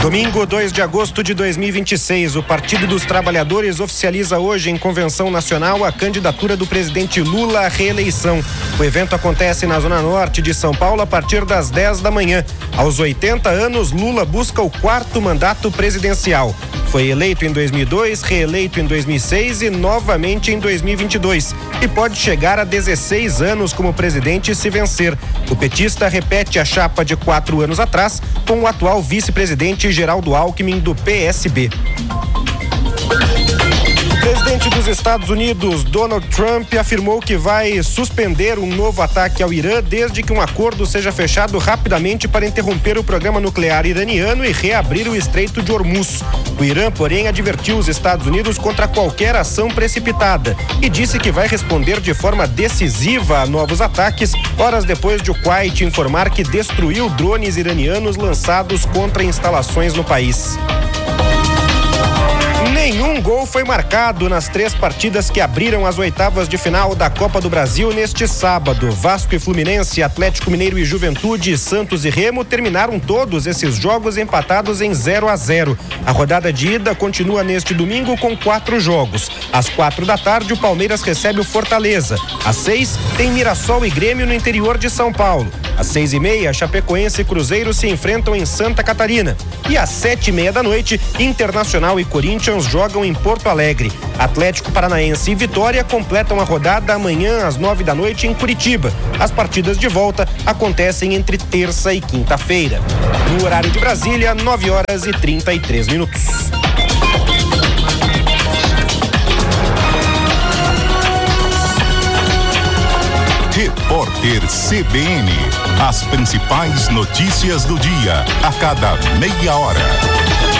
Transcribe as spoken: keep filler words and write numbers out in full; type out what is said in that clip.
Domingo, dois de agosto de dois mil e vinte e seis, o Partido dos Trabalhadores oficializa hoje em convenção nacional a candidatura do presidente Lula à reeleição. O evento acontece na Zona Norte de São Paulo a partir das dez da manhã. Aos oitenta anos, Lula busca o quarto mandato presidencial. Foi eleito em dois mil e dois, reeleito em dois mil e seis e novamente em dois mil e vinte e dois. E pode chegar a dezesseis anos como presidente se vencer. O petista repete a chapa de quatro anos atrás com o atual vice-presidente Geraldo Alckmin do P S B. O presidente dos Estados Unidos, Donald Trump, afirmou que vai suspender um novo ataque ao Irã desde que um acordo seja fechado rapidamente para interromper o programa nuclear iraniano e reabrir o Estreito de Hormuz. O Irã, porém, advertiu os Estados Unidos contra qualquer ação precipitada e disse que vai responder de forma decisiva a novos ataques, horas depois de o Kuwait informar que destruiu drones iranianos lançados contra instalações no país. Nenhum gol foi marcado nas três partidas que abriram as oitavas de final da Copa do Brasil neste sábado. Vasco e Fluminense, Atlético Mineiro e Juventude, Santos e Remo terminaram todos esses jogos empatados em zero a zero. A rodada de ida continua neste domingo com quatro jogos. Às quatro da tarde, o Palmeiras recebe o Fortaleza. Às seis, tem Mirassol e Grêmio no interior de São Paulo. Às seis e meia, Chapecoense e Cruzeiro se enfrentam em Santa Catarina. E às sete e meia da noite, Internacional e Corinthians jogam em Porto Alegre. Atlético Paranaense e Vitória completam a rodada amanhã às nove da noite em Curitiba. As partidas de volta acontecem entre terça e quinta-feira. No horário de Brasília, nove horas e trinta e três minutos. Repórter C B N. As principais notícias do dia, a cada meia hora.